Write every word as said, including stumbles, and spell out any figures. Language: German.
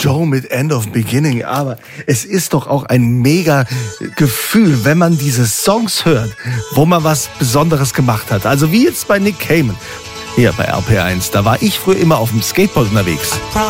Joe mit End of Beginning, aber es ist doch auch ein mega Gefühl, wenn man diese Songs hört, wo man was Besonderes gemacht hat. Also wie jetzt bei Nick Cayman. Hier bei R P eins, da war ich früher immer auf dem Skateboard unterwegs.